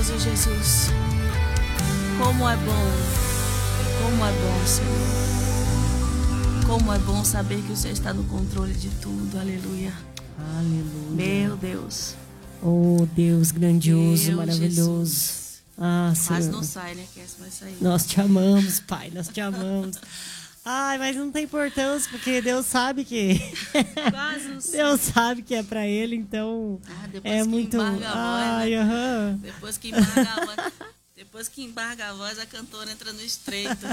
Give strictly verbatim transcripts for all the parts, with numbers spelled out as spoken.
glorioso, Jesus. Como é bom, como é bom, Senhor. Como é bom saber que o Senhor está no controle de tudo. Aleluia. Aleluia. Meu Deus. Oh, Deus grandioso, Meu maravilhoso. Jesus. Ah, Senhor. Mas não sai, né? Que essa vai sair. Nós te amamos, Pai, nós te amamos. Ai, mas não tem importância, porque Deus sabe que... Quase não sai. Deus sabe que é pra Ele, então... Ah, depois é que muito... embarga a voz, Ai, né? aham. Depois que embarga a voz... Depois que embarga a voz, a cantora entra no estreito.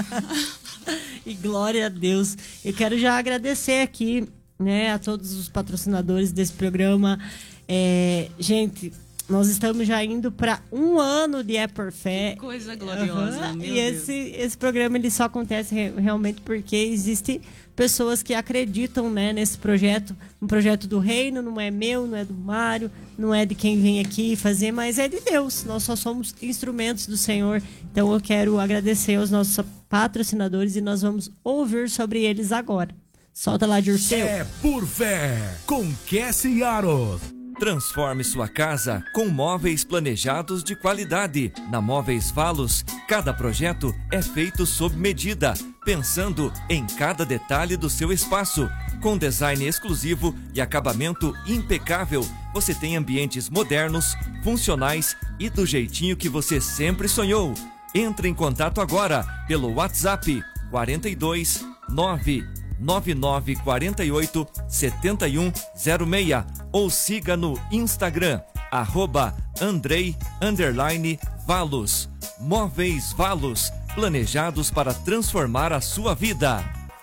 E glória a Deus. Eu quero já agradecer aqui, né, a todos os patrocinadores desse programa. É, gente, nós estamos já indo para um ano de É Por Fé. Que coisa gloriosa, Uhum. meu E esse, esse programa ele só acontece re- realmente porque existem pessoas que acreditam, né, nesse projeto. Um projeto do reino, não é meu, não é do Mário, não é de quem vem aqui fazer, mas é de Deus. Nós só somos instrumentos do Senhor. Então eu quero agradecer aos nossos patrocinadores e nós vamos ouvir sobre eles agora. Solta lá, Dirceu. É Por Fé, com Cassie Aros. Transforme sua casa com móveis planejados de qualidade. Na Móveis Valos, cada projeto é feito sob medida, pensando em cada detalhe do seu espaço. Com design exclusivo e acabamento impecável, você tem ambientes modernos, funcionais e do jeitinho que você sempre sonhou. Entre em contato agora pelo WhatsApp quatro dois nove nove nove quatro oito sete um zero seis ou siga no Instagram, arroba Andrei underline Valos. Móveis Valos, planejados para transformar a sua vida.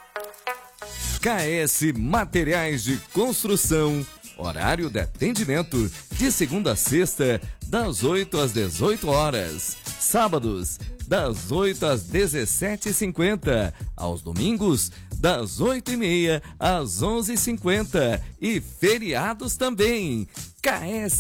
K S Materiais de Construção. Horário de atendimento de segunda a sexta, das oito às dezoito horas. Sábados, das oito às dezessete e cinquenta. Aos domingos, das oito e meia às onze e cinquenta. E feriados também. K S